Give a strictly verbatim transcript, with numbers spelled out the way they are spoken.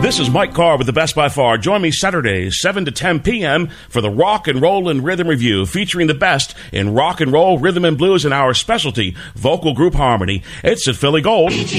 This is Mike Carr with the Best by Far. Join me Saturdays, seven to ten p.m. for the Rock and Roll and Rhythm Review, featuring the best in rock and roll, rhythm and blues, and our specialty, vocal group harmony. It's at Philly Gold.